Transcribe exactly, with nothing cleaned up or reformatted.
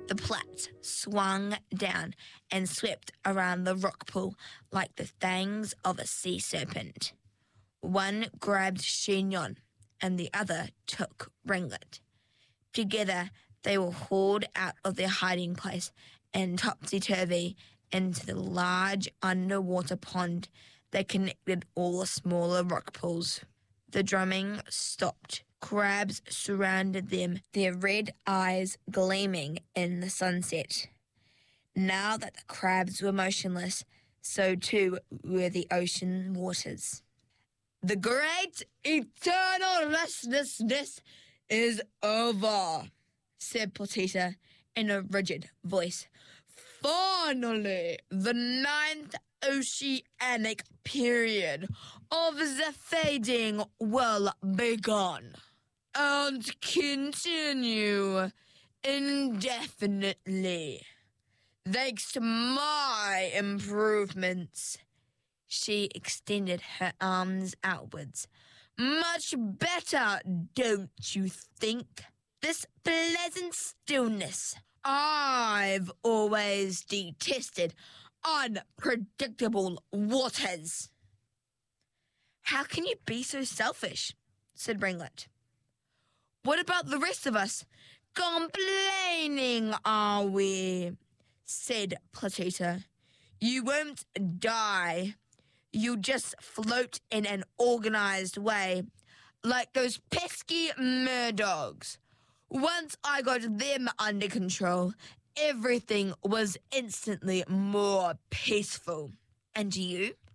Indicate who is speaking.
Speaker 1: The plats swung down and swept around the rock pool like the fangs of a sea serpent. One grabbed Chignon and the other took Ringlet. Together, they were hauled out of their hiding place and topsy-turvy into the large underwater pond that connected all the smaller rock pools. The drumming stopped. Crabs surrounded them, their red eyes gleaming in the sunset. Now that the crabs were motionless, so too were the ocean waters. The great eternal restlessness is over, said Perdita in a rigid voice. Finally, the ninth oceanic period of the fading will begin and continue indefinitely. Thanks to my improvements. She extended her arms outwards. Much better, don't you think? This pleasant stillness. I've always detested unpredictable waters. How can you be so selfish? Said Ringlet. What about the rest of us? Complaining, are we? Said Perdita. You won't die. You just float in an organized way, like those pesky Murdogs. Once I got them under control, everything was instantly more peaceful. And you?